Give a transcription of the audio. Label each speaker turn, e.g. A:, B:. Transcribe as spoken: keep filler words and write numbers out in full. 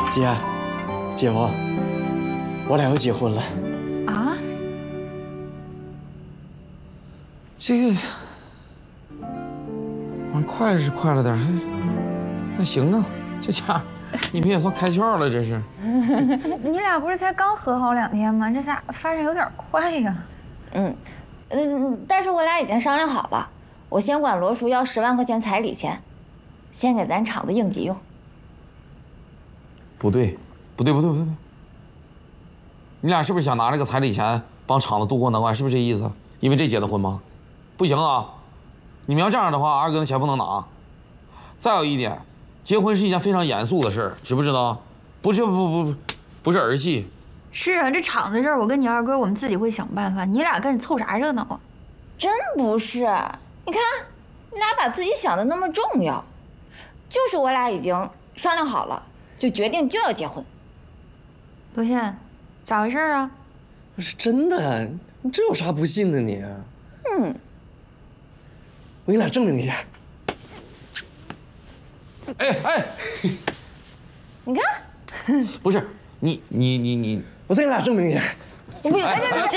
A: 姐，姐夫，我俩要结婚了
B: 啊！
C: 这个，完快是快了点，还还行啊。这家伙，你们也算开窍了，这是。
B: 你俩不是才刚和好两天吗？这咋发展有点快呀？
D: 嗯，嗯，但是我俩已经商量好了，我先管罗叔要十万块钱彩礼钱，先给咱厂子应急用。
C: 不对，不对，不对，不对，不对。你俩是不是想拿这个彩礼钱帮厂子渡过难关？是不是这意思？因为这结的婚吗？不行啊！你们要这样的话，二哥那钱不能拿。再有一点，结婚是一件非常严肃的事儿，知不知道？不是不不不，不是儿戏。
B: 是啊，这厂子事儿，我跟你二哥我们自己会想办法。你俩跟着凑啥热闹啊？
D: 真不是，你看，你俩把自己想的那么重要，就是我俩已经商量好了，就决定就要结婚。
B: 罗宪，咋回事啊？
A: 不是真的，你这有啥不信的你？
D: 嗯，
A: 我给你俩证明一下。
C: 哎哎，
D: 你看，
C: 不是你你你你，
A: 我再给你俩证明一下。
D: 你不，哎，